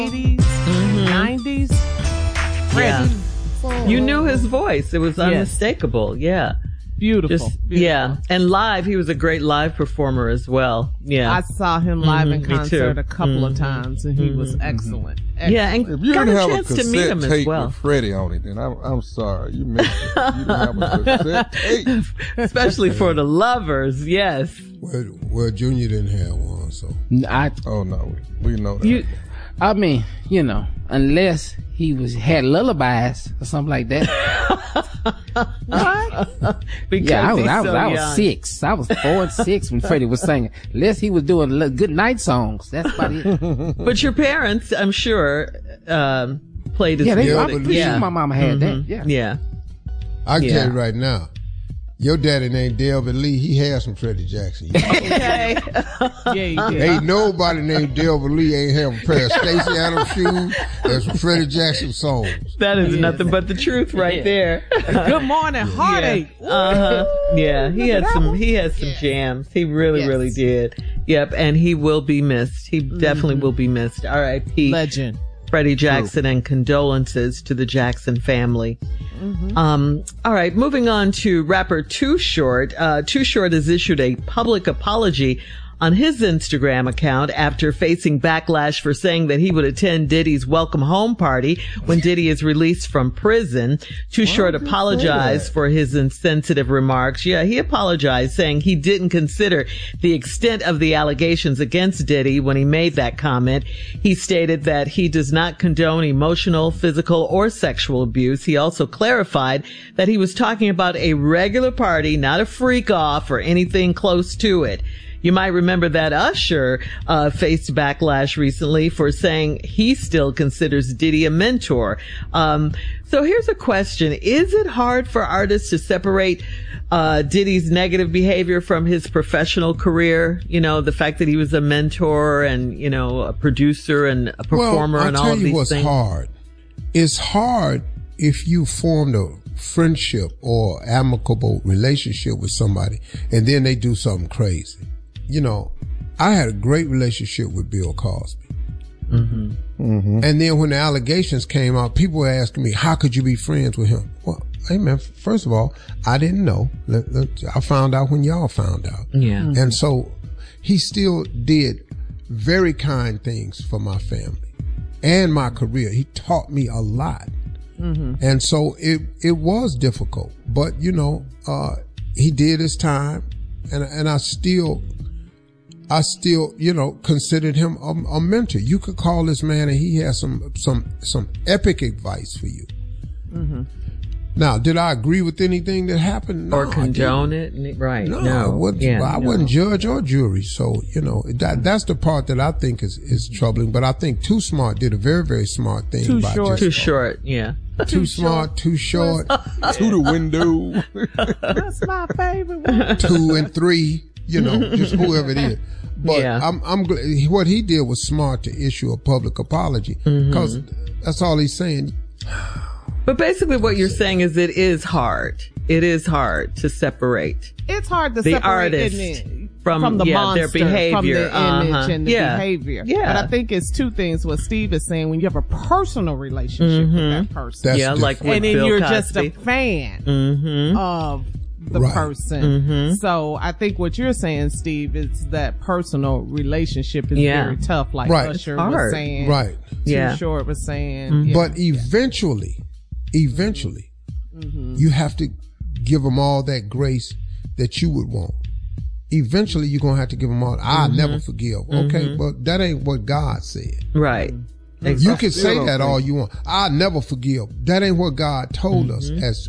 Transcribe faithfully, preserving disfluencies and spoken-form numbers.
eighties, mm-hmm. nineties. Yeah. You knew his voice. It was unmistakable. Yes. Yeah. Beautiful, Just, beautiful. Yeah. And live, he was a great live performer as well. Yeah. I saw him live mm-hmm. in concert a couple mm-hmm. of times, and he mm-hmm. was excellent. excellent. Yeah, and if you got didn't a have chance a to meet him cassette as tape well. with Freddie on it, then I'm, I'm sorry. You missed it. You didn't have a cassette tape. Especially for the lovers, yes. Well, well, Junior didn't have one, so. I, oh, no. We, we know that. You, I mean, you know, unless he was had lullabies or something like that. What? Because yeah, I was, I was, so I was young. six. I was four and six when Freddie was singing. Unless he was doing good night songs. That's about it. But your parents, I'm sure, um, played his yeah, they, music. I'm pretty yeah. sure my mama had mm-hmm. that. Yeah. Yeah. I can yeah. tell you right now. Your daddy named Delbert Lee. He had some Freddie Jackson. Okay. Yeah, he did. Ain't nobody named Delbert Lee ain't have a pair of Stacey Adams shoes and some Freddie Jackson songs. That is yes. nothing but the truth right yeah. there. Good morning, heartache. Yeah. Uh-huh. Yeah, he had some he had some yeah. jams. He really, yes. really did. Yep, and he will be missed. He mm-hmm. definitely will be missed. R I P Legend. Freddie Jackson, True. And condolences to the Jackson family. Mm-hmm. Um, all right, moving on to rapper Too Short. Uh, Too Short has issued a public apology on his Instagram account after facing backlash for saying that he would attend Diddy's welcome home party when Diddy is released from prison. Too Short apologized for his insensitive remarks. Yeah, he apologized, saying he didn't consider the extent of the allegations against Diddy when he made that comment. He stated that he does not condone emotional, physical, or sexual abuse. He also clarified that he was talking about a regular party, not a freak off or anything close to it. You might remember that Usher uh faced backlash recently for saying he still considers Diddy a mentor. Um so here's a question. Is it hard for artists to separate uh Diddy's negative behavior from his professional career? You know, the fact that he was a mentor and, you know, a producer and a performer well, and all all of these what's things? Hard. It's hard if you formed a friendship or amicable relationship with somebody and then they do something crazy. You know, I had a great relationship with Bill Cosby. Mm-hmm. Mm-hmm. And then when the allegations came out, people were asking me, how could you be friends with him? Well, hey man, first of all, I didn't know. I found out when y'all found out. Yeah. Mm-hmm. And so he still did very kind things for my family and my career. He taught me a lot. Mm-hmm. And so it, it was difficult, but you know, uh, he did his time and, and I still, I still, you know, considered him a, a mentor. You could call this man and he has some, some, some epic advice for you. Mm-hmm. Now, did I agree with anything that happened? No, or condone it? Right. No, no. I, wasn't, yeah, I no. wasn't judge or jury. So, you know, that, that's the part that I think is, is troubling. But I think Too Smart did a very, very smart thing. Too by short. just, Too short, yeah. Too smart, too short. To the window. That's my favorite one. Two and three, you know, just whoever it is. But yeah. I'm, I'm glad what he did was smart to issue a public apology because mm-hmm. that's all he's saying. But basically what you're saying is it is hard. It is hard to separate. It's hard to the separate artist it, from, from the yeah, monster, their behavior. from the image uh-huh. and the yeah. behavior. Yeah. But I think it's two things what Steve is saying. When you have a personal relationship mm-hmm. with that person. That's yeah, different. like with and then Bill you're Cosby. just a fan mm-hmm. of the right. person. Mm-hmm. So I think what you're saying, Steve, is that personal relationship is yeah. very tough, like right. Usher hard. was saying. Right. Too Yeah. Short was saying. Mm-hmm. Yeah. But eventually, eventually, mm-hmm. you have to give them all that grace that you would want. Eventually, you're going to have to give them all. I mm-hmm. never forgive. Okay, mm-hmm. but that ain't what God said. Right. You can say that all you want. I never forgive. That ain't what God told mm-hmm. us as